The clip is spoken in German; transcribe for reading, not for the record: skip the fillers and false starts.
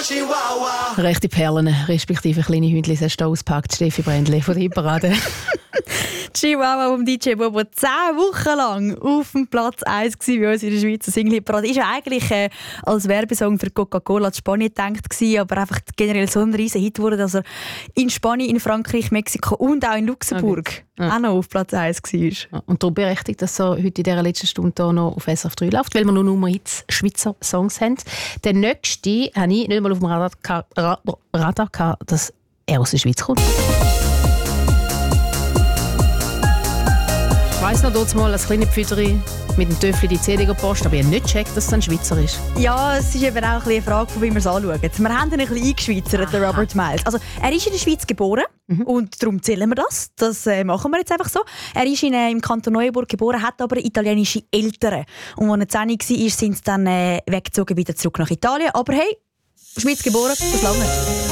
Rechte Perlen, respektive kleine Hündchen, hast du ausgepackt, Steffi Brändli von der Hitparade. Chihuahua vom DJ Bobo 10 Wochen lang auf dem Platz 1 war bei uns in der Schweizer Single-Hitparade. Ist ja eigentlich als Werbesong für Coca-Cola in Spanien gedacht gewesen, aber einfach generell so ein riesen Hit wurde, dass er in Spanien, in Frankreich, Mexiko und auch in Luxemburg auch noch auf Platz 1 war. Und darum berechtigt, dass so heute in dieser letzten Stunde hier noch auf SRF 3 läuft, weil wir noch Nummer 1 Schweizer Songs haben. Der nächste habe ich nicht mal auf dem Radar gehabt, dass er aus der Schweiz kommt. Ich weiss noch, dort mal als kleine Pfütterin mit dem Töffel die CD gepostet, aber ich habe nicht gecheckt, dass es ein Schweizer ist. Ja, es ist eben auch eine Frage, wie wir es anschauen. Wir haben ihn ein bisschen eingeschweizert, der Robert Miles. Also, er ist in der Schweiz geboren und darum zählen wir das. Das machen wir jetzt einfach so. Er ist im Kanton Neuenburg geboren, hat aber italienische Eltern. Und als er 10 war, sind sie dann weggezogen wieder zurück nach Italien. Aber hey, Schweiz geboren, das lange.